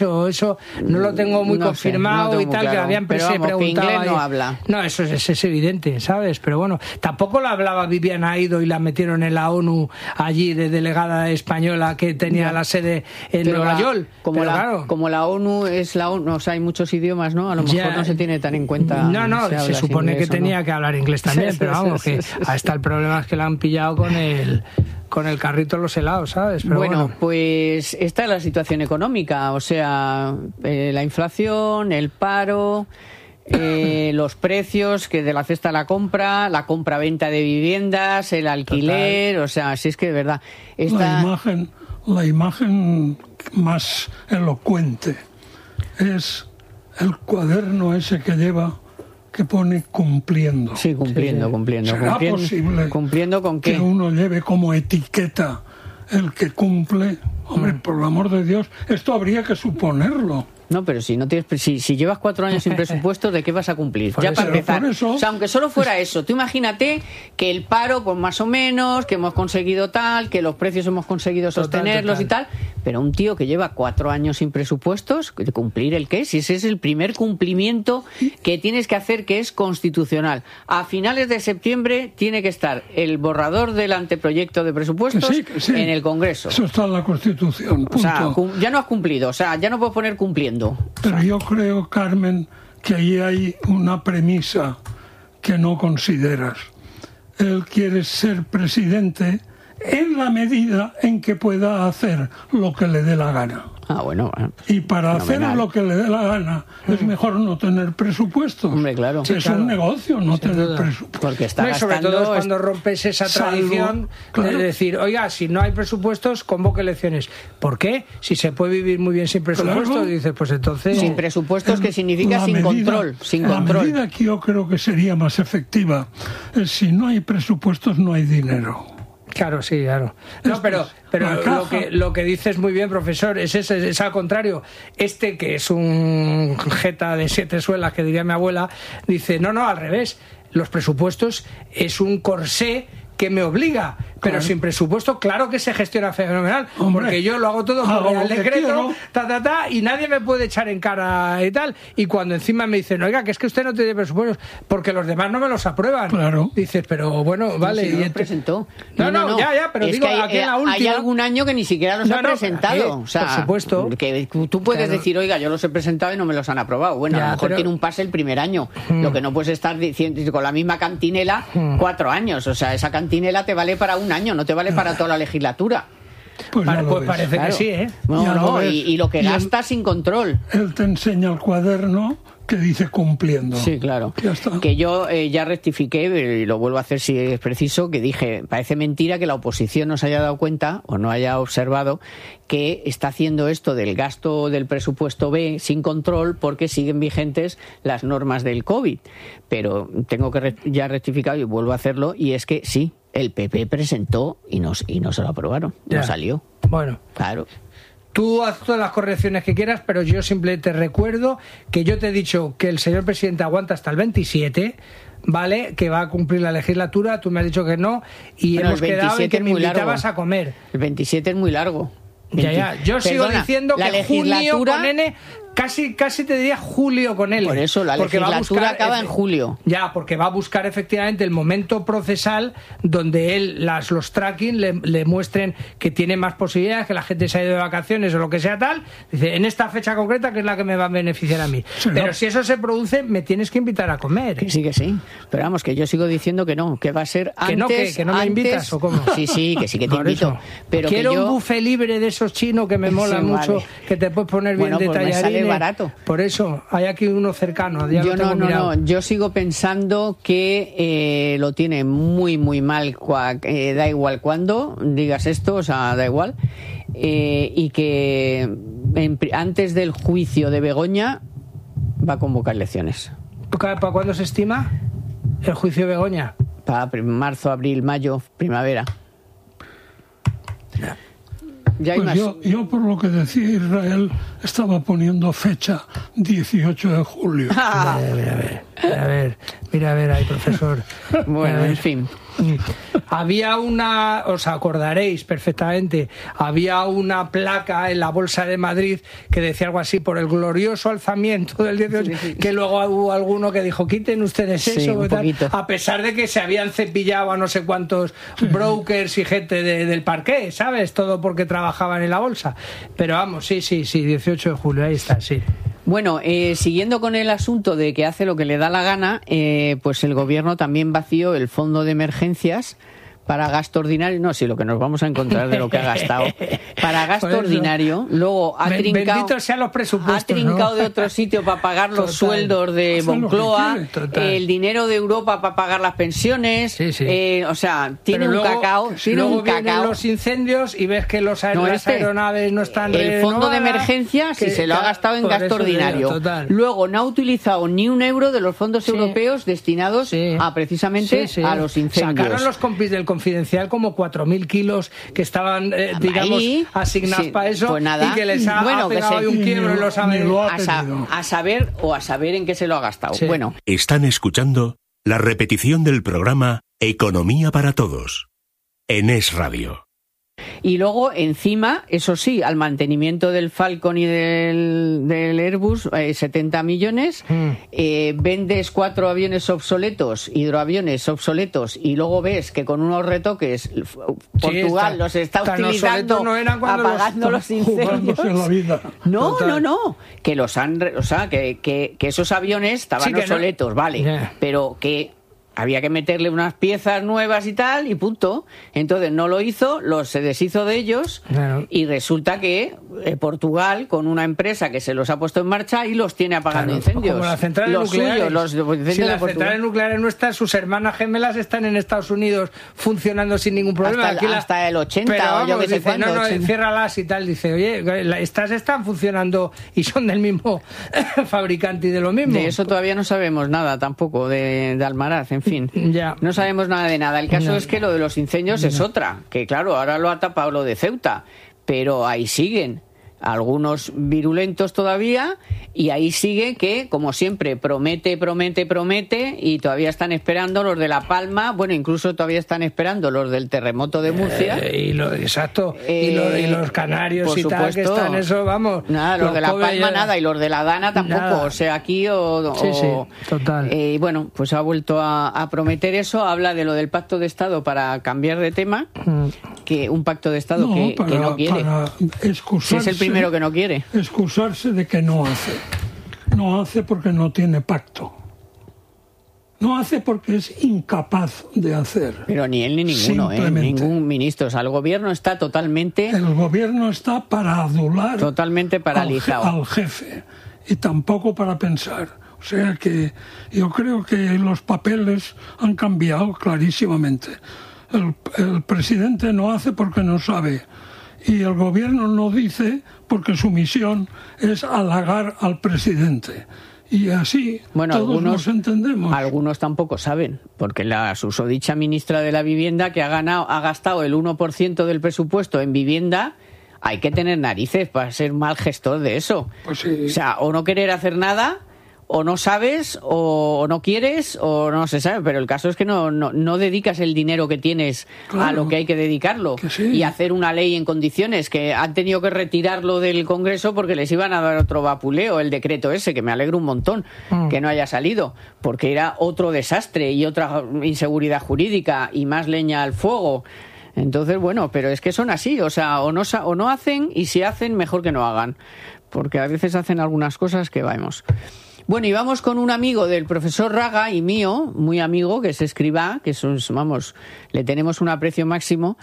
Eso no lo tengo muy confirmado, no y tal, claro, que habían preguntado. Que inglés no habla. No, eso es evidente, ¿sabes? Pero bueno, tampoco lo hablaba Viviana Aido y la metieron en la ONU allí de delegada española que tenía la sede en Nueva York. Como la ONU es la ONU, o sea, hay muchos idiomas, ¿no? A lo mejor no se tiene tan en cuenta. No, se supone que tenía que hablar inglés también, pero vamos, que ahí está el problema, es que la han pillado con el carrito de los helados, ¿sabes? Pero bueno, pues esta es la situación económica, o sea, la inflación, el paro, los precios que de la cesta a la compra-venta de viviendas, el alquiler, total. O sea, si es que de verdad... La imagen más elocuente es el cuaderno ese que lleva, que pone cumpliendo. Sí, cumpliendo. ¿Será posible ¿Cumpliendo con qué? Que uno lleve como etiqueta el que cumple? Hombre, por el amor de Dios, esto habría que suponerlo. No, pero si no tienes, si llevas 4 años sin presupuesto, ¿de qué vas a cumplir? Ya para empezar. O sea, aunque solo fuera eso, tú imagínate que el paro, pues más o menos, que hemos conseguido tal, que los precios hemos conseguido sostenerlos y tal, pero un tío que lleva 4 años sin presupuestos, ¿cumplir el qué? Si ese es el primer cumplimiento que tienes que hacer, que es constitucional. A finales de septiembre tiene que estar el borrador del anteproyecto de presupuestos en el Congreso. Eso está en la Constitución, punto. O sea, ya no has cumplido, o sea, ya no puedes poner cumpliendo. Pero yo creo, Carmen, que ahí hay una premisa que no consideras. Él quiere ser presidente en la medida en que pueda hacer lo que le dé la gana. Y para hacer lo que le dé la gana es mejor no tener presupuestos. Hombre, claro. Es un negocio no tener presupuestos. Porque está gastando, sobre todo es cuando rompes esa tradición de decir, oiga, si no hay presupuestos, convoque elecciones. ¿Por qué? Si se puede vivir muy bien sin presupuestos, dices, pues entonces... Sin presupuestos, ¿qué significa? Sin control. La medida que yo creo que sería más efectiva es si no hay presupuestos, no hay dinero. Claro, sí, claro. No, pero lo que dices muy bien, profesor, es al contrario. Que es un jeta de 7 suelas, que diría mi abuela, dice, no, al revés. Los presupuestos es un corsé que me obliga, pero sin presupuesto, claro que se gestiona fenomenal, porque yo lo hago todo por el decreto, y nadie me puede echar en cara y tal, y cuando encima me dicen, oiga, que es que usted no tiene presupuestos, porque los demás no me los aprueban. Claro. Dices, pero bueno, vale. Si no los presentó. No, ya, pero es digo, que aquí en la última... Hay algún año que ni siquiera los ha presentado. O sea, por supuesto. Que tú puedes decir, oiga, yo los he presentado y no me los han aprobado. Bueno, a lo mejor tiene un pase el primer año. Lo que no puedes estar diciendo con la misma cantinela 4 años. O sea, esa cantinela te vale para un año, no te vale para toda la legislatura. Pues parece que sí, ¿eh? Y lo que gasta sin control. Él te enseña el cuaderno que dice cumpliendo. Sí, claro. Que yo ya rectifiqué, y lo vuelvo a hacer si es preciso, que dije, parece mentira que la oposición no se haya dado cuenta o no haya observado que está haciendo esto del gasto del presupuesto B sin control porque siguen vigentes las normas del COVID. Pero tengo que ya rectificar y vuelvo a hacerlo, y es que sí, el PP presentó y no se lo aprobaron, no salió. Bueno, claro. Tú haz todas las correcciones que quieras, pero yo simplemente recuerdo que yo te he dicho que el señor presidente aguanta hasta el 27, ¿vale? Que va a cumplir la legislatura, tú me has dicho que no, y hemos quedado en que me invitabas a comer. El 27 es muy largo. Yo sigo diciendo que junio con N... Casi te diría julio con él. Por eso la legislatura acaba en julio. Ya, porque va a buscar efectivamente el momento procesal donde él, los tracking le muestren que tiene más posibilidades, que la gente se ha ido de vacaciones o lo que sea tal. Dice, en esta fecha concreta, que es la que me va a beneficiar a mí. Sí, pero si eso se produce, me tienes que invitar a comer. Que sí. Pero vamos, que yo sigo diciendo que no, que va a ser antes. Que no me invitas, ¿o cómo? Sí, que te invito. Pero quiero un buffet libre de esos chinos que me molan mucho, que te puedes poner bien de tallarín. Barato. Por eso, hay aquí uno cercano. Yo sigo pensando que lo tiene muy, muy mal, da igual cuándo digas esto, o sea, da igual, y que antes del juicio de Begoña va a convocar elecciones. ¿Para cuándo se estima el juicio de Begoña? Para marzo, abril, mayo, primavera. Pues yo, por lo que decía Israel, estaba poniendo fecha 18 de julio. Mira a ver ahí, profesor. Bueno, en fin. Había os acordaréis perfectamente, había una placa en la Bolsa de Madrid que decía algo así, por el glorioso alzamiento del 18, que luego hubo alguno que dijo, quiten ustedes eso, a pesar de que se habían cepillado a no sé cuántos brokers y gente del parqué, ¿sabes? Todo porque trabajaban en la bolsa. Pero vamos, sí, 18 de julio, ahí está, sí. Bueno, siguiendo con el asunto de que hace lo que le da la gana, pues el gobierno también vació el fondo de emergencias para gasto ordinario, no, sí, lo que nos vamos a encontrar de lo que ha gastado, para gasto ordinario, luego ha trincado, sean los presupuestos, ha trincado, ¿no?, de otro sitio para pagar los sueldos de Moncloa, el dinero de Europa para pagar las pensiones, o sea, tiene un cacao. Luego vienen los incendios y ves que las aeronaves no están el fondo de emergencia, si se lo ha gastado en gasto ordinario. Luego no ha utilizado ni un euro de los fondos europeos destinados a precisamente a los incendios. Sacaron los compis del Confidencial como 4.000 kilos que estaban, digamos, asignados para eso, pues nada, y que les ha pegado hoy un quiebro en los a saber en qué se lo ha gastado. Sí. Bueno. Están escuchando la repetición del programa Economía para Todos en Es Radio. Y luego, encima, eso sí, al mantenimiento del Falcon y del Airbus, 70 millones, vendes 4 aviones obsoletos, hidroaviones obsoletos, y luego ves que con unos retoques Portugal los está utilizando, apagando los incendios. No, que los han, o sea, que esos aviones estaban obsoletos, vale, pero que había que meterle unas piezas nuevas y tal, y punto. Entonces no lo hizo, se deshizo de ellos, y resulta que Portugal, con una empresa que se los ha puesto en marcha, y los tiene apagando incendios. Como las centrales nucleares. Si las centrales nucleares nuestras, sus hermanas gemelas están en Estados Unidos funcionando sin ningún problema. Hasta el 80, pero vamos, o yo que sé cuándo. No, ciérralas y tal. Dice, oye, estas están funcionando y son del mismo fabricante y de lo mismo. De eso todavía no sabemos nada tampoco, de Almaraz, en fin. No sabemos nada de nada. El caso es que lo de los incendios es otra, que claro, ahora lo ha tapado lo de Ceuta, pero ahí siguen algunos virulentos todavía, y ahí sigue que, como siempre, promete, y todavía están esperando los de La Palma, bueno, incluso todavía están esperando los del terremoto de Murcia. Y los canarios y tal, que están eso, vamos. Nada, los de La Palma nada, y los de La Dana tampoco, nada. O sea, aquí total. Bueno, pues ha vuelto a prometer eso, habla de lo del pacto de Estado para cambiar de tema, que un pacto de Estado que no quiere. Excusarse, es el primero que no quiere. Excusarse de que no hace. No hace porque no tiene pacto. No hace porque es incapaz de hacer. Pero ni él ni ninguno, ningún ministro. O sea, el gobierno está totalmente... El gobierno está para adular... Totalmente paralizado. Al jefe. Y tampoco para pensar. O sea que yo creo que los papeles han cambiado clarísimamente. El presidente no hace porque no sabe. Y el gobierno no dice porque su misión es halagar al presidente. Y así todos nos entendemos. Algunos tampoco saben, porque la susodicha ministra de la Vivienda, que ha gastado el 1% del presupuesto en vivienda, hay que tener narices para ser mal gestor de eso. Pues sí. O sea, o no querer hacer nada, o no sabes, o no quieres, o no se sabe, pero el caso es que no dedicas el dinero que tienes a lo que hay que dedicarlo, y hacer una ley en condiciones, que han tenido que retirarlo del Congreso porque les iban a dar otro vapuleo, el decreto ese, que me alegro un montón que no haya salido, porque era otro desastre y otra inseguridad jurídica y más leña al fuego. Entonces, bueno, pero es que son así, o sea, o no hacen, y si hacen, mejor que no hagan, porque a veces hacen algunas cosas que vamos. Bueno, y vamos con un amigo del profesor Raga y mío, muy amigo, que es Escribá, que le tenemos un aprecio máximo,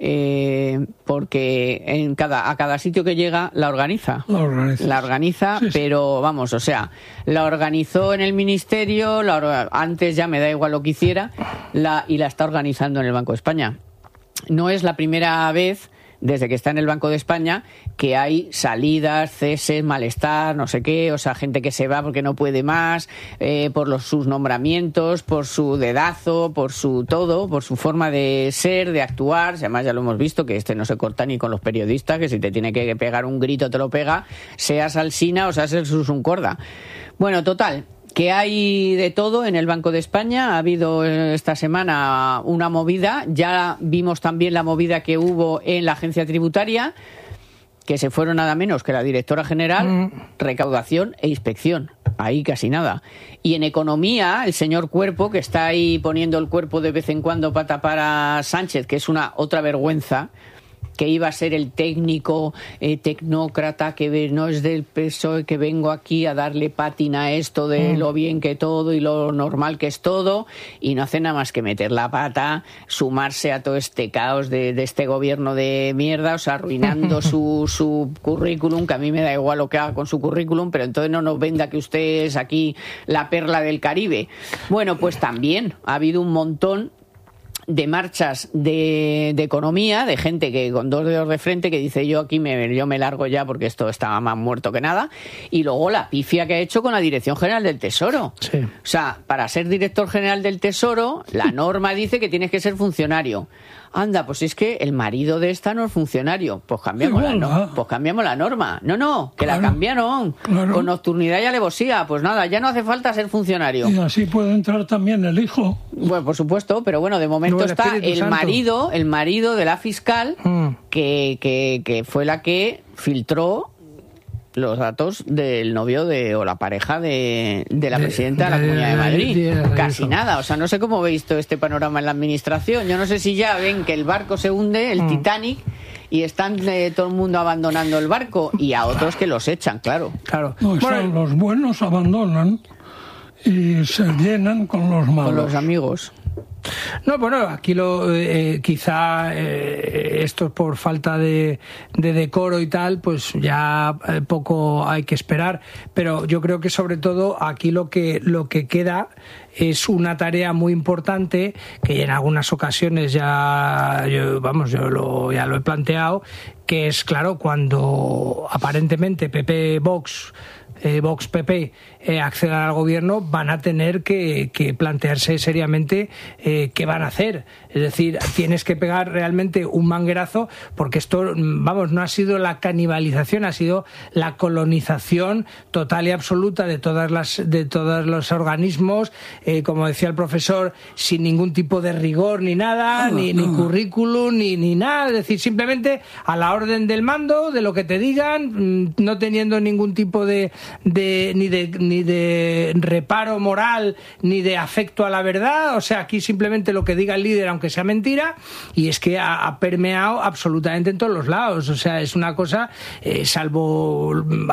porque a cada sitio que llega la organiza. La organiza, sí. Pero vamos, o sea, la organizó en el ministerio, antes ya me da igual lo que hiciera, y la está organizando en el Banco de España. No es la primera vez, desde que está en el Banco de España, que hay salidas, ceses, malestar, no sé qué, o sea, gente que se va porque no puede más, por sus nombramientos, por su dedazo, por su todo, por su forma de ser, de actuar. Además, ya lo hemos visto, que no se corta ni con los periodistas, que si te tiene que pegar un grito te lo pega, seas Alsina o seas el Susun Corda. Bueno, total, que hay de todo en el Banco de España. Ha habido esta semana una movida, ya vimos también la movida que hubo en la agencia tributaria, que se fueron nada menos que la directora general, recaudación e inspección. Ahí casi nada. Y en economía, el señor Cuerpo, que está ahí poniendo el cuerpo de vez en cuando para tapar a Sánchez, que es una otra vergüenza, que iba a ser el técnico tecnócrata que no es del PSOE, que vengo aquí a darle pátina a esto de lo bien que todo y lo normal que es todo, y no hace nada más que meter la pata, sumarse a todo este caos de este gobierno de mierda, o sea, arruinando su currículum, que a mí me da igual lo que haga con su currículum, pero entonces no nos venda que usted es aquí la perla del Caribe. Bueno, pues también ha habido un montón de marchas de economía, de gente que con 2 dedos de frente que dice yo me largo ya porque esto está más muerto que nada, y luego la pifia que ha hecho con la Dirección General del Tesoro. Sí. O sea, para ser director general del Tesoro, la norma dice que tienes que ser funcionario. Anda, pues es que el marido de esta no es funcionario. Pues cambiamos la norma. No, que la cambiaron. Claro. Con nocturnidad y alevosía. Pues nada, ya no hace falta ser funcionario. Y así puede entrar también el hijo. Bueno, por supuesto, pero bueno, de momento está el marido de la fiscal, que fue la que filtró los datos del novio o la pareja de la presidenta de la Comunidad de Madrid. Casi nada. O sea, no sé cómo veis todo este panorama en la administración. Yo no sé si ya ven que el barco se hunde, el Titanic, y están todo el mundo abandonando el barco, y a otros que los echan, claro. No, los buenos abandonan y se llenan con los malos. Con los amigos. No, bueno, aquí quizá esto por falta de decoro y tal, pues ya poco hay que esperar, pero yo creo que sobre todo aquí lo que queda es una tarea muy importante que en algunas ocasiones ya lo he planteado, que es claro, cuando aparentemente PP Vox PP accedan al gobierno, van a tener que plantearse seriamente qué van a hacer. Es decir, tienes que pegar realmente un manguerazo, porque esto, no ha sido la canibalización, ha sido la colonización total y absoluta de todos los organismos, como decía el profesor, sin ningún tipo de rigor ni nada, ni currículum, ni nada. Es decir, simplemente a la orden del mando, de lo que te digan, no teniendo ningún tipo ni de reparo moral, ni de afecto a la verdad. O sea, aquí simplemente lo que diga el líder, aunque sea mentira, y es que ha permeado absolutamente en todos los lados. O sea, es una cosa, salvo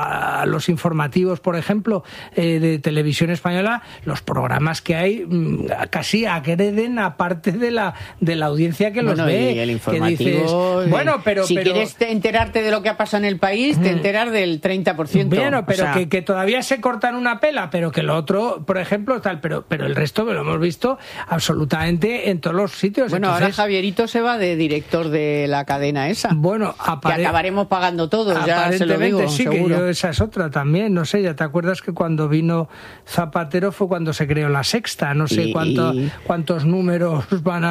los informativos, por ejemplo, de Televisión Española, los programas que hay casi agreden a parte de la audiencia que los ve. Y el informativo, que dices, si quieres enterarte de lo que ha pasado en el país, te enteras del 30%. Bueno, pero que todavía se cortan una pela, pero que lo otro, por ejemplo, tal, pero el resto lo hemos visto absolutamente en todos los sitios. Bueno, entonces, ahora Javierito se va de director de la cadena esa. Bueno, que acabaremos pagando todos, ya se lo digo, sí, seguro. Que esa es otra también, no sé, ya te acuerdas que cuando vino Zapatero fue cuando se creó La Sexta, no sé cuántos números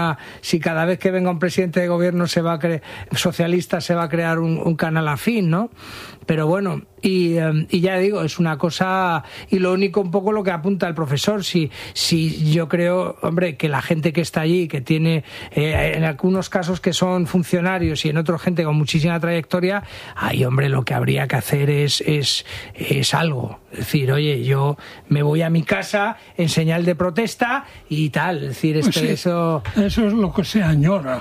si cada vez que venga un presidente de gobierno socialista se va a crear un canal afín, ¿no? Pero bueno, y ya digo, es una cosa, y lo único un poco lo que apunta el profesor, si yo creo, hombre, que la gente que está allí, que tiene en algunos casos que son funcionarios y en otros gente con muchísima trayectoria, hombre, lo que habría que hacer es algo. Es decir, oye, yo me voy a mi casa en señal de protesta y tal. Es decir, eso es lo que se añora.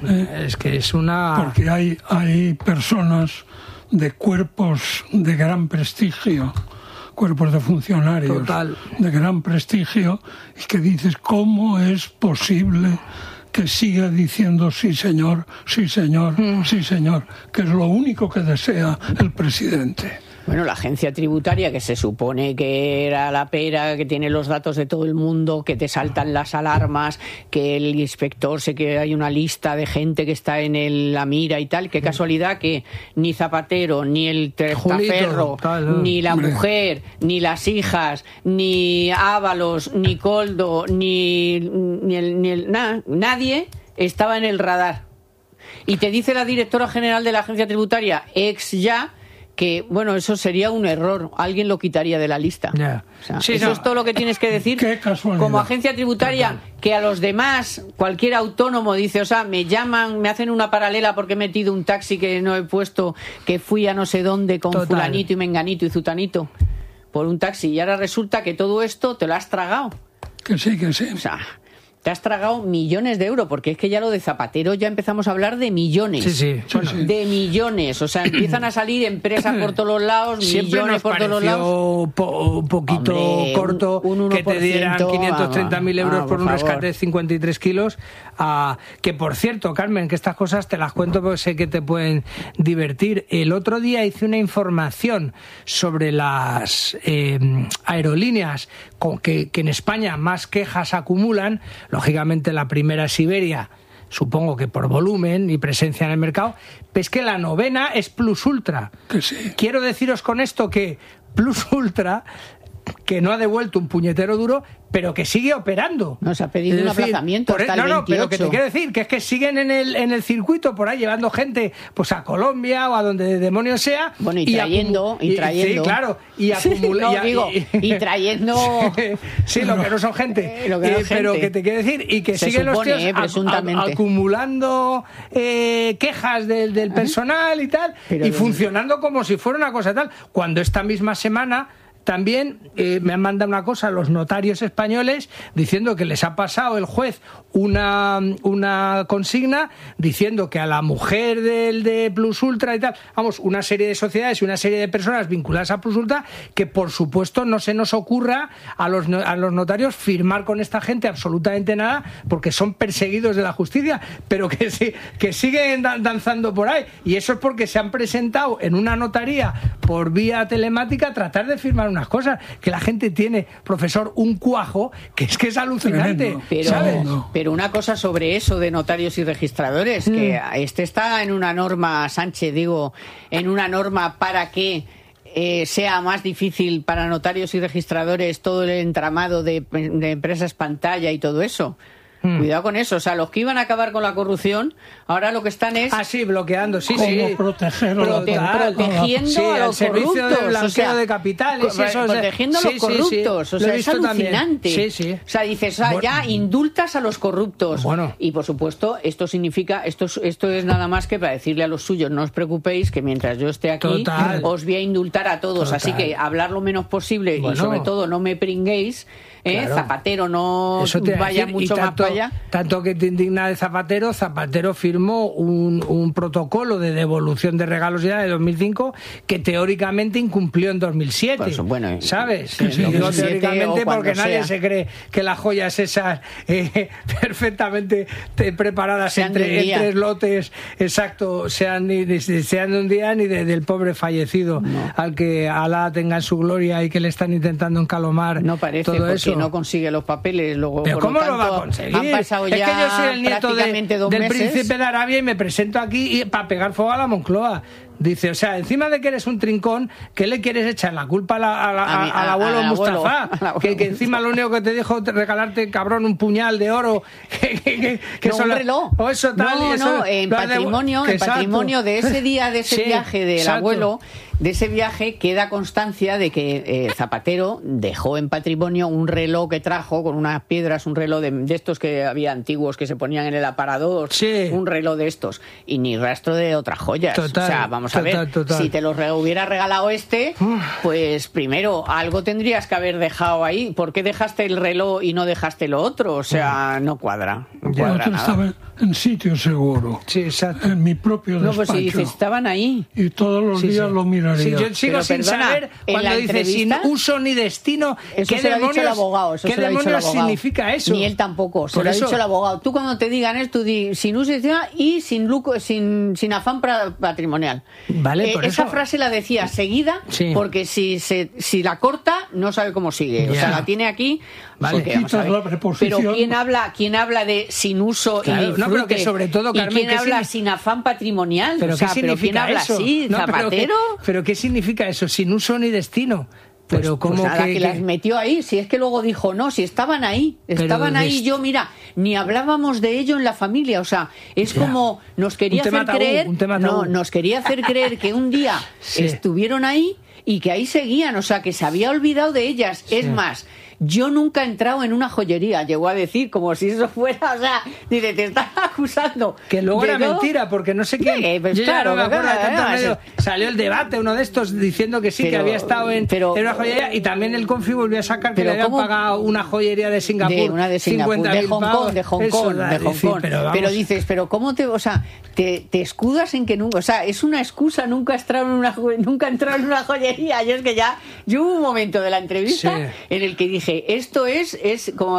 Es que es una... Porque hay personas de cuerpos de gran prestigio, cuerpos de funcionarios de gran prestigio, y que dices, ¿cómo es posible que siga diciendo sí señor, sí señor, sí señor, que es lo único que desea el presidente? Bueno, la agencia tributaria, que se supone que era la pera, que tiene los datos de todo el mundo, que te saltan las alarmas, que el inspector sé que hay una lista de gente que está en la mira y tal. Qué casualidad que ni Zapatero, ni el testaferro, ni la mujer, ni las hijas, ni Ábalos, ni Koldo, nadie estaba en el radar. Y te dice la directora general de la agencia tributaria, que, bueno, eso sería un error. Alguien lo quitaría de la lista. Yeah. O sea, eso es todo lo que tienes que decir como agencia tributaria, que a los demás, cualquier autónomo dice, o sea, me llaman, me hacen una paralela porque he metido un taxi que no he puesto, que fui a no sé dónde con fulanito y menganito y zutanito por un taxi, y ahora resulta que todo esto te lo has tragado. Que sí. O sea, te has tragado millones de euros, porque es que ya lo de Zapatero ya empezamos a hablar de millones. Sí. De millones. O sea, empiezan a salir empresas por todos los lados, siempre millones por todos los lados. Un poquito corto un que te dieran 530.000 euros por un rescate de 53 kilos. Que por cierto, Carmen, que estas cosas te las cuento porque sé que te pueden divertir. El otro día hice una información sobre las aerolíneas que en España más quejas acumulan. Lógicamente la primera es Iberia, supongo que por volumen y presencia en el mercado, pero es que la novena es Plus Ultra. Sí. Quiero deciros con esto que Plus Ultra, que no ha devuelto un puñetero duro, pero que sigue operando. Nos ha pedido un aplazamiento hasta el 28. Pero que te quiero decir que es que siguen en el circuito por ahí llevando gente pues a Colombia o a donde demonios sea. Bueno, y trayendo. Sí, claro. Y acumulando. Y trayendo. Sí, lo que no son gente. Pero que te quiero decir, y que se siguen supone, los tíos acumulando quejas del personal y tal, y funcionando como si fuera una cosa tal. Cuando esta misma semana también me han mandado una cosa los notarios españoles diciendo que les ha pasado el juez una consigna diciendo que a la mujer de Plus Ultra y tal, vamos, una serie de sociedades y una serie de personas vinculadas a Plus Ultra, que por supuesto no se nos ocurra a los notarios firmar con esta gente absolutamente nada, porque son perseguidos de la justicia, pero que siguen danzando por ahí, y eso es porque se han presentado en una notaría por vía telemática a tratar de firmar unas cosas que la gente tiene, profesor, un cuajo que es alucinante. Pero una cosa sobre eso de notarios y registradores, que está en una norma, Sánchez, en una norma para que sea más difícil para notarios y registradores todo el entramado de empresas pantalla y todo eso. Cuidado con eso, o sea, los que iban a acabar con la corrupción, ahora lo que están es... bloqueando, protegiendo a los servicio corruptos, de blanqueo de capitales, protegiendo a los corruptos, o sea, es alucinante. O sea, dices, ya indultas a los corruptos. Bueno. Y por supuesto, esto significa, esto es nada más que para decirle a los suyos, no os preocupéis, que mientras yo esté aquí, os voy a indultar a todos. Así que hablar lo menos posible y sobre todo no me pringuéis. Zapatero no vaya mucho más para allá. Tanto que te indigna de Zapatero firmó un protocolo de devolución de regalos ya de 2005 que teóricamente incumplió en 2007. Pues, bueno, ¿sabes? Digo teóricamente porque nadie se cree que las joyas esas perfectamente preparadas en tres lotes, exacto, sean de un día ni del pobre fallecido, al que Alá tenga en su gloria y que le están intentando encalomar. No parece, todo eso. No consigue los papeles, luego pero ¿cómo lo va a conseguir? Han pasado ya es que yo soy el nieto del príncipe de Arabia y me presento aquí para pegar fuego a la Moncloa. Dice, o sea, encima de que eres un trincón, ¿qué le quieres echar la culpa al abuelo Mustafa? Que encima lo único que te dijo regalarte, cabrón, un puñal de oro. Un reloj. O eso tal. En patrimonio de ese día, de ese viaje del abuelo, de ese viaje queda constancia de que Zapatero dejó en patrimonio un reloj que trajo con unas piedras, un reloj de estos que había antiguos que se ponían en el aparador, un reloj de estos, y ni rastro de otras joyas. Total, o sea, vamos a ver, si te lo hubiera regalado pues primero algo tendrías que haber dejado ahí. ¿Por qué dejaste el reloj y no dejaste lo otro? O sea, no cuadra. El otro estaba en sitio seguro. Sí, exacto. En mi propio despacho. No, pues si dices, estaban ahí. Y todos los días lo miraría. Sí, yo sigo sin saber cuando dice sin uso ni destino. ¿Qué demonios, el abogado, ¿qué demonios significa eso? Ni él tampoco. Se lo ha dicho el abogado. Tú cuando te digan esto, di sin uso y sin lucro, sin afán patrimonial. Vale, por esa eso. frase la decía seguida, porque si la corta no sabe cómo sigue. O sea, la tiene aquí. Vale. Pero ¿quién habla de sin uso y disfrute? No, pero que sobre todo, Carmen, ¿y quién habla sin afán patrimonial? ¿Pero qué significa ¿quién habla eso? así? ¿Zapatero? ¿Pero qué significa eso? Sin uso ni destino. Pero pues nada, que las metió ahí. Si es que luego dijo, no, si estaban ahí. Estaban ahí. Yo, mira, ni hablábamos de ello en la familia. O sea, es como nos quería hacer creer... nos quería hacer creer que un día estuvieron ahí y que ahí seguían. O sea, que se había olvidado de ellas. Sí. Es más... Yo nunca he entrado en una joyería, llegó a decir, como si eso fuera, o sea, dice, te estás acusando. Que luego era mentira, porque no sé quién. Pues claro, no me acuerdo, salió el debate, uno de estos, diciendo que sí, que había estado en una joyería, y también el Confi volvió a sacar que le habían pagado una joyería de Singapur. Una de Singapur, de Hong Kong. Pero dices, pero ¿cómo te, o sea, te escudas en que nunca, o sea, es una excusa, nunca he entrado en una joyería? Yo es que yo hubo un momento de la entrevista en el que dije, esto es como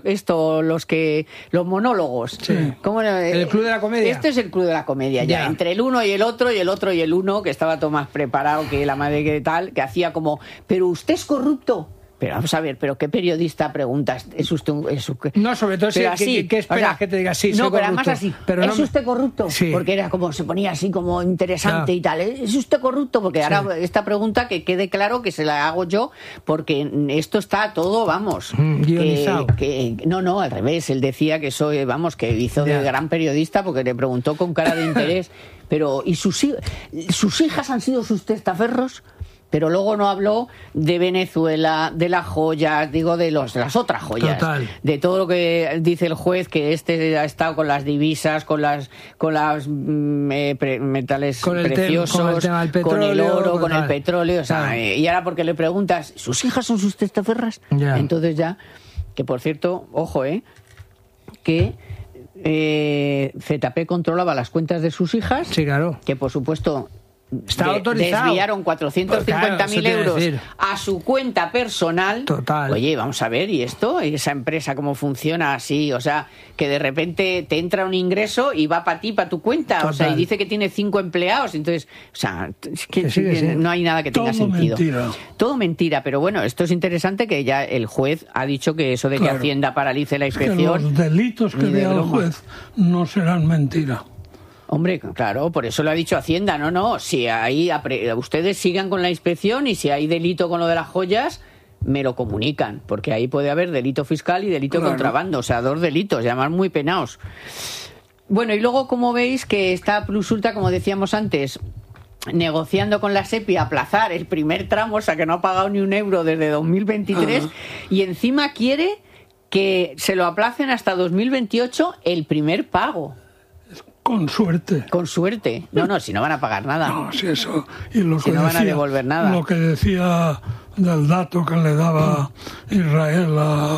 los monólogos. Sí. El Club de la Comedia. Esto es el Club de la Comedia, ya. Entre el uno y el otro, y el otro y el uno, que estaba todo más preparado que la madre que tal, que hacía como, pero usted es corrupto. Pero vamos a ver, ¿pero qué periodista preguntas? ¿Es usted No, sobre todo si ¿qué esperas que te diga? Sí, no, pero además así. Pero ¿es usted corrupto? Sí. Porque era como, se ponía así como interesante y tal. ¿Es usted corrupto? Porque ahora esta pregunta, que quede claro que se la hago yo, porque esto está todo, vamos... guionizado. No, al revés. Él decía que soy, vamos, que hizo de gran periodista, porque le preguntó con cara de interés. Pero, ¿y sus hijas han sido sus testaferros? Pero luego no habló de Venezuela, de las joyas, digo, de las otras joyas. Total. De todo lo que dice el juez, que ha estado con las divisas, con las metales preciosos, con el oro, con el petróleo. O sea, y ahora porque le preguntas, ¿sus hijas son sus testaferras? Ya. Entonces ya, que por cierto, ojo, que ZP controlaba las cuentas de sus hijas. Sí, claro. Que por supuesto... Está autorizado. Desviaron 450.000 euros a su cuenta personal. Total. Oye, vamos a ver, ¿y esto? ¿Y esa empresa cómo funciona así? O sea, que de repente te entra un ingreso y va para ti, para tu cuenta. Total. O sea, y dice que tiene 5 empleados. Entonces, o sea, que no hay nada que tenga sentido. Todo mentira. Pero bueno, esto es interesante, que ya el juez ha dicho que eso de que Hacienda paralice la inspección... Que los delitos que vea el juez no serán mentira. Hombre, claro, por eso lo ha dicho Hacienda. No, si ahí ustedes sigan con la inspección, y si hay delito con lo de las joyas, me lo comunican, porque ahí puede haber delito fiscal y delito de contrabando, o sea, 2 delitos, y además muy penados. Bueno, y luego, como veis, que está Plus Ultra, como decíamos antes, negociando con la SEPI aplazar el primer tramo, o sea, que no ha pagado ni un euro desde 2023, y encima quiere que se lo aplacen hasta 2028 el primer pago. Con suerte. Con suerte. No, si no van a pagar nada. No, si eso. Y lo si que no decía, van a devolver nada. Lo que decía del dato que le daba Israel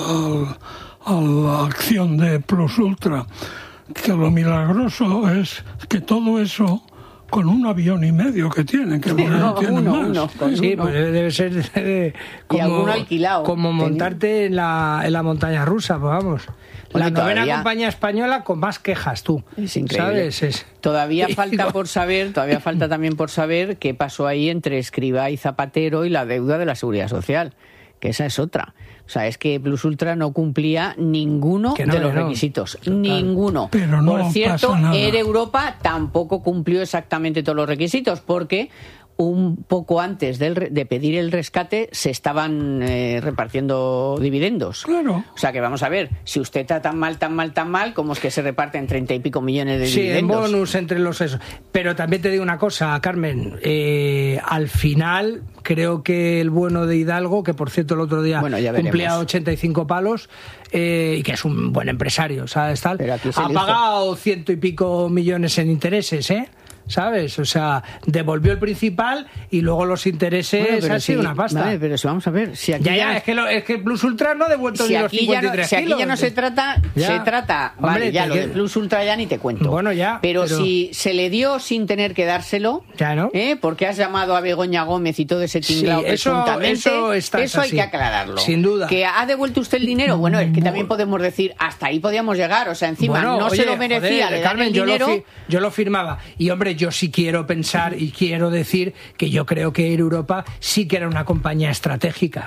a la acción de Plus Ultra, que lo milagroso es que todo eso con 1,5 aviones que tienen, que tienen más. Sí, pues debe ser como montarte en la montaña rusa, pues vamos. La novena compañía española con más quejas, tú. Es increíble. ¿Sabes? Todavía falta también por saber qué pasó ahí entre Escrivá y Zapatero y la deuda de la Seguridad Social, que esa es otra. O sea, es que Plus Ultra no cumplía ninguno de los requisitos. Total. Ninguno. Pero no por cierto, pasa nada. Air Europa tampoco cumplió exactamente todos los requisitos, porque un poco antes de pedir el rescate se estaban repartiendo dividendos. Claro. O sea que vamos a ver, si usted está tan mal, ¿cómo es que se reparten 30 y pico millones de dividendos? Sí, en bonus entre los esos. Pero también te digo una cosa, Carmen, al final creo que el bueno de Hidalgo, que por cierto el otro día cumplía 85 palos, y que es un buen empresario, ¿sabes? Tal, ha pagado 100 y pico millones en intereses, ¿sabes? O sea, devolvió el principal y luego los intereses ha sido una pasta. Vale, pero si vamos a ver, si aquí es que Plus Ultra no ha devuelto ni los 53 kilos. Si aquí ya no se trata, vale, ya lo de Plus Ultra ya ni te cuento. Bueno, pero si se le dio sin tener que dárselo, ya no. Porque has llamado a Begoña Gómez y todo ese tinglado presuntamente, eso hay que aclararlo. Sin duda. ¿Que ha devuelto usted el dinero? Bueno, es que también podemos decir, hasta ahí podíamos llegar, o sea, encima se lo merecía, le dan el dinero. Yo lo firmaba. Y hombre, yo sí quiero pensar y quiero decir que yo creo que Air Europa sí que era una compañía estratégica.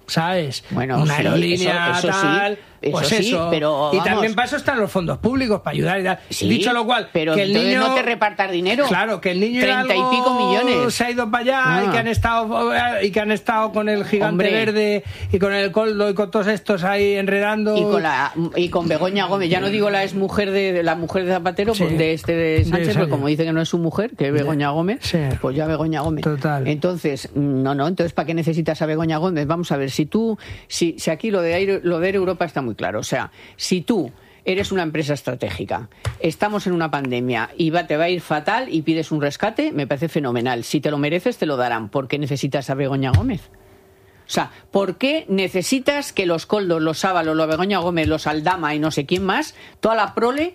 ¿sabes? Bueno, una sí, aerolínea eso tal, sí, pues eso sí, eso. pero y vamos, también para eso están los fondos públicos, para ayudar y tal. Sí, dicho lo cual, pero que el niño no te repartas dinero. Claro, que el niño 30 y pico millones se ha ido para allá y que han estado con el gigante verde y con el Coldo y con todos estos ahí enredando y con Begoña Gómez, ya no digo la exmujer de la mujer de Zapatero, sí, de Sánchez, porque como dice que no es su mujer, que es Begoña Gómez, sí, pues ya Begoña Gómez. Total. Entonces, entonces ¿para qué necesitas a Begoña Gómez? Vamos a ver, si aquí lo de Europa está muy claro, o sea, si tú eres una empresa estratégica, estamos en una pandemia y te va a ir fatal y pides un rescate, me parece fenomenal. Si te lo mereces, te lo darán. ¿Por qué necesitas a Begoña Gómez? O sea, ¿por qué necesitas que los Coldos, los Ábalos, los Begoña Gómez, los Aldama y no sé quién más, toda la prole,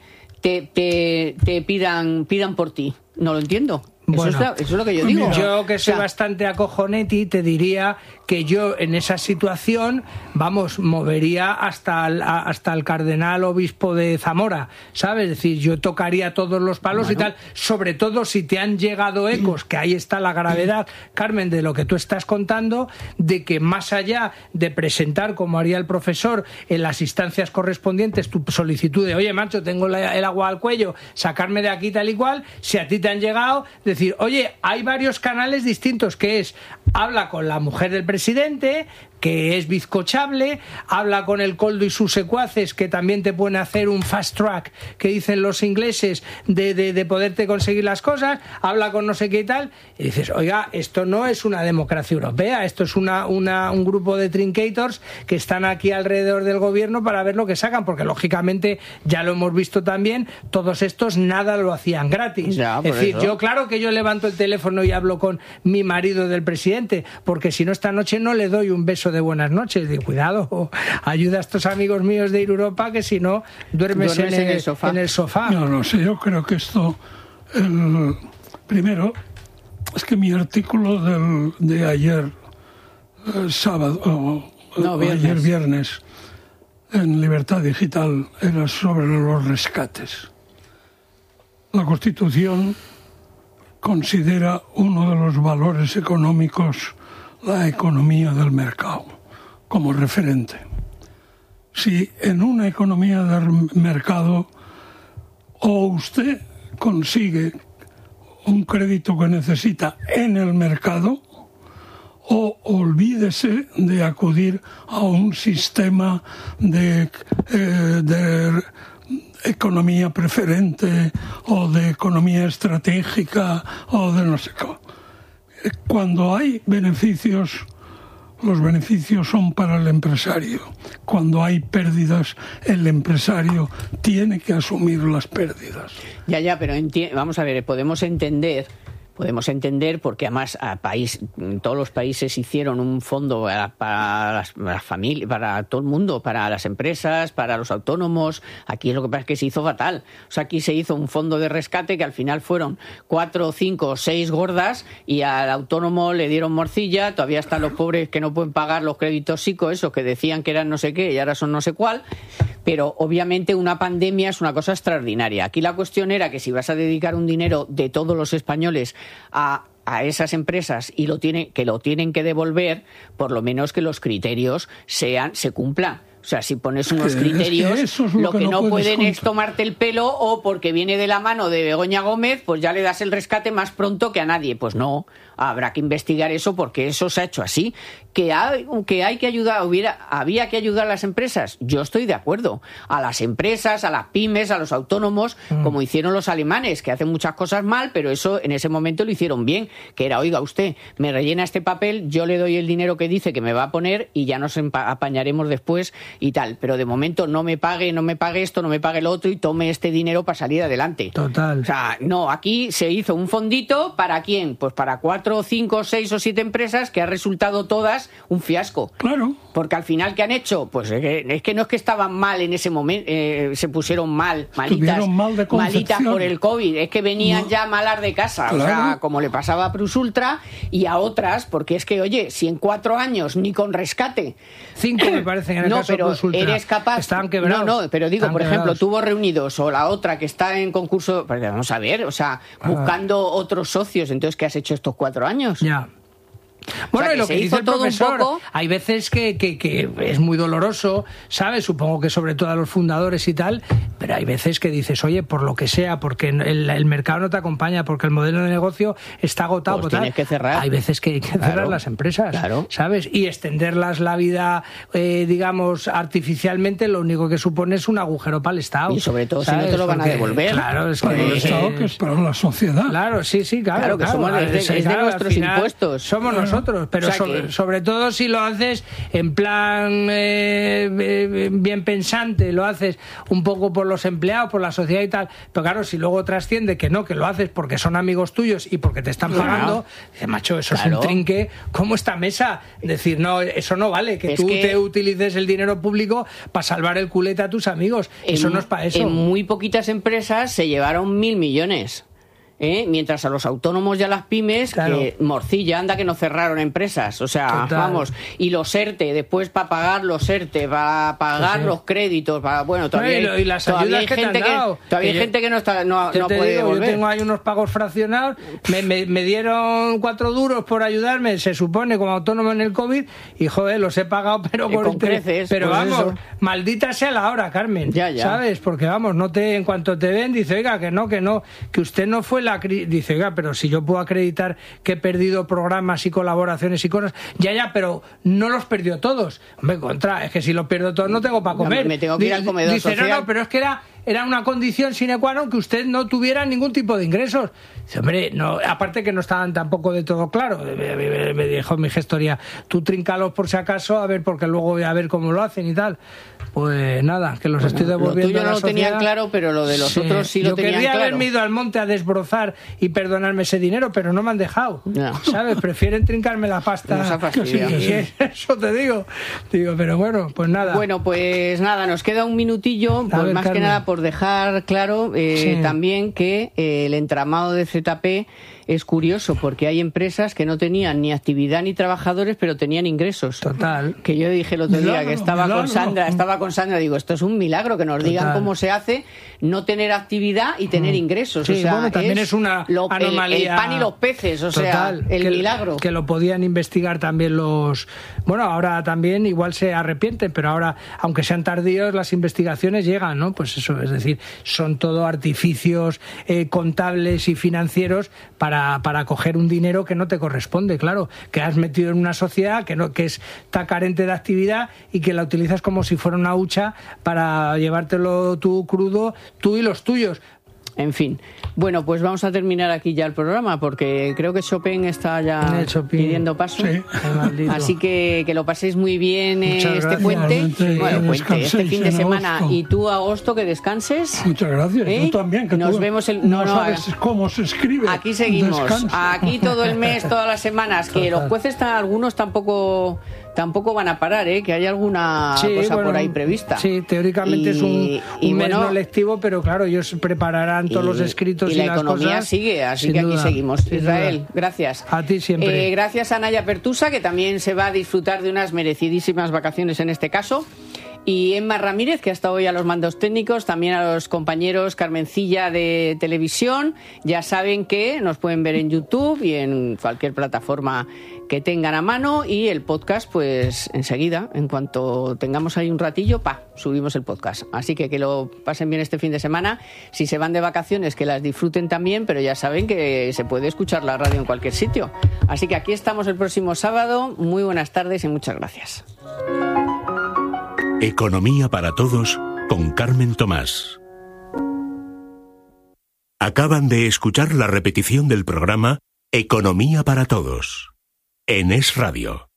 te pidan por ti? No lo entiendo. Bueno, eso es lo que yo digo. Yo que soy bastante acojoneti, te diría que yo en esa situación, movería hasta el cardenal obispo de Zamora, ¿sabes? Es decir, yo tocaría todos los palos y tal, sobre todo si te han llegado ecos, que ahí está la gravedad, Carmen, de lo que tú estás contando, de que más allá de presentar, como haría el profesor, en las instancias correspondientes tu solicitud de, oye, macho, tengo el agua al cuello, sacarme de aquí tal y cual, si a ti te han llegado, decir, oye, hay varios canales distintos, que es, habla con la mujer del presidente, que es bizcochable, habla con el Coldo y sus secuaces, que también te pueden hacer un fast track, que dicen los ingleses, de poderte conseguir las cosas, habla con no sé qué y tal, y dices, oiga, esto no es una democracia europea, esto es un grupo de trincators que están aquí alrededor del gobierno para ver lo que sacan, porque lógicamente, ya lo hemos visto también, todos estos nada lo hacían gratis. Ya, es decir, eso. claro que yo levanto el teléfono y hablo con mi marido del presidente, porque si no esta noche no le doy un beso de buenas noches, de cuidado, ayuda a estos amigos míos de ir a Europa, que si no duermes en el sofá. No sé, yo creo que esto, primero, es que mi artículo de ayer ayer viernes en Libertad Digital era sobre los rescates. La Constitución considera uno de los valores económicos la economía del mercado como referente. Si en una economía del mercado o usted consigue un crédito que necesita en el mercado, o olvídese de acudir a un sistema de economía preferente o de economía estratégica o de no sé qué. Cuando hay beneficios, los beneficios son para el empresario. Cuando hay pérdidas, el empresario tiene que asumir las pérdidas. Ya, pero vamos a ver, podemos entender porque además todos los países hicieron un fondo para las familias, para todo el mundo, para las empresas, para los autónomos. Aquí lo que pasa es que se hizo fatal. O sea, aquí se hizo un fondo de rescate que al final fueron 4, 5, 6 gordas y al autónomo le dieron morcilla. Todavía están los pobres que no pueden pagar los créditos psico, esos que decían que eran no sé qué y ahora son no sé cuál. Pero obviamente una pandemia es una cosa extraordinaria. Aquí la cuestión era que si vas a dedicar un dinero de todos los españoles a esas empresas y lo tienen que devolver, por lo menos que los criterios se cumplan. O sea, si pones unos criterios, lo que no pueden es tomarte el pelo, o porque viene de la mano de Begoña Gómez, pues ya le das el rescate más pronto que a nadie. Pues no, habrá que investigar eso, porque eso se ha hecho así. Que hay que ayudar, había que ayudar a las empresas. Yo estoy de acuerdo. A las empresas, a las pymes, a los autónomos, como hicieron los alemanes, que hacen muchas cosas mal, pero eso en ese momento lo hicieron bien. Que era, oiga, usted me rellena este papel, yo le doy el dinero que dice que me va a poner y ya nos apañaremos después y tal. Pero de momento no me pague esto, no me pague lo otro y tome este dinero para salir adelante. Total. O sea, no, aquí se hizo un fondito, ¿para quién? Pues para 4, 5, 6 o 7 empresas que ha resultado todas un fiasco. Claro. Porque al final, ¿qué han hecho? Pues es que no es que estaban mal en ese momento, se pusieron malitas por el COVID, es que venían ya malas de casa, claro. O sea, como le pasaba a Prusultra y a otras, porque es que, oye, si en 4 años ni con rescate 5 me parece que en el caso de Prusultra eres capaz, estaban quebrados. No, pero digo, por ejemplo, quebrados. Tuvo Reunidos o la otra que está en concurso, pues vamos a ver, o sea, buscando otros socios. Entonces, ¿qué has hecho estos 4 años? Ya. Bueno, o sea, y lo que dice el todo profesor, un poco... hay veces que es muy doloroso, ¿sabes? Supongo que sobre todo a los fundadores y tal, pero hay veces que dices, oye, por lo que sea, porque el mercado no te acompaña, porque el modelo de negocio está agotado, pues tienes que cerrar. Hay veces que hay que cerrar las empresas, ¿sabes? Y extenderlas la vida, digamos, artificialmente, lo único que supone es un agujero para el Estado. Y sobre todo, ¿sabes? Si no te lo van a devolver. Claro, es que para el Estado, que es para la sociedad. Claro, sí, claro. Que somos es de nuestros impuestos. Somos nosotros, pero sobre todo si lo haces en plan bien pensante, lo haces un poco por los empleados, por la sociedad y tal, pero claro, si luego trasciende que no, que lo haces porque son amigos tuyos y porque te están pagando, dice, macho, eso es un trinque como esta mesa. Decir, no, eso no vale, que tú te utilices el dinero público para salvar el culete a tus amigos. Eso no es para eso. En muy poquitas empresas se llevaron 1.000 millones. Mientras a los autónomos y a las pymes, morcilla, anda que no cerraron empresas, o sea, vamos, y los ERTE, después para pagar los ERTE, para pagar los créditos, bueno, todavía y las ayudas hay gente hay gente que no puede devolver. Yo tengo ahí unos pagos fraccionados, me dieron 4 duros por ayudarme, se supone, como autónomo en el COVID, y joder, los he pagado, pero con creces, pero pues vamos, eso. Maldita sea la hora, Carmen, ¿sabes? Porque vamos, en cuanto te ven, dice, oiga, que usted no fue dice, oiga, pero si yo puedo acreditar que he perdido programas y colaboraciones y cosas, pero no los perdió todos. Hombre, es que si los pierdo todos no tengo para comer. Me tengo que ir al comedor social. No, pero es que era una condición sine qua non que usted no tuviera ningún tipo de ingresos. Dice, hombre, no, aparte que no estaban tampoco de todo claro. Me dijo mi gestoría, tú tríncalos por si acaso, a ver, porque luego voy a ver cómo lo hacen y tal. Pues nada, que los estoy devolviendo. Lo tuyo no lo tenían claro, pero lo de los otros sí lo tenían claro. Yo querría haberme ido al monte a desbrozar y perdonarme ese dinero, pero no me han dejado. ¿Sabes? Prefieren trincarme la pasta. Eso te digo. Pero bueno, pues nada. Bueno, pues nada, nos queda un minutillo, pues más que nada por dejar claro también que el entramado de ZP es curioso porque hay empresas que no tenían ni actividad ni trabajadores, pero tenían ingresos. Total. Que yo dije el otro día que estaba con Sandra, digo, esto es un milagro, que nos digan cómo se hace no tener actividad y tener ingresos. Sí, o sea, bueno, también es una anomalía. El pan y los peces, o sea, el milagro. Que lo podían investigar también los... Bueno, ahora también igual se arrepienten, pero ahora, aunque sean tardíos, las investigaciones llegan, ¿no? Pues eso, es decir, son todo artificios contables y financieros para coger un dinero que no te corresponde, claro, que has metido en una sociedad que está carente de actividad y que la utilizas como si fuera una hucha para llevártelo tú crudo, tú y los tuyos. En fin, bueno, pues vamos a terminar aquí ya el programa porque creo que Chopin está ya pidiendo paso. Sí. Así que lo paséis muy bien este puente. Este fin de semana. Y tú, Agosto, que descanses. Muchas gracias. Tú también. Que nos vemos no sabes cómo se escribe. Aquí seguimos. Aquí todo el mes, todas las semanas. Que los jueces algunos tampoco van a parar, que hay alguna cosa por ahí prevista. Sí, teóricamente es un mes no lectivo, pero claro, ellos prepararán todos los escritos y las cosas. La economía sigue, así que aquí seguimos. Israel, gracias. A ti siempre. Gracias a Naya Pertusa, que también se va a disfrutar de unas merecidísimas vacaciones en este caso. Y Emma Ramírez, que ha estado hoy a los mandos técnicos, también a los compañeros Carmencilla de televisión. Ya saben que nos pueden ver en YouTube y en cualquier plataforma que tengan a mano, y el podcast, pues enseguida, en cuanto tengamos ahí un ratillo, subimos el podcast. Así que lo pasen bien este fin de semana. Si se van de vacaciones, que las disfruten también, pero ya saben que se puede escuchar la radio en cualquier sitio. Así que aquí estamos el próximo sábado. Muy buenas tardes y muchas gracias. Economía para todos con Carmen Tomás. Acaban de escuchar la repetición del programa Economía para todos en Es Radio.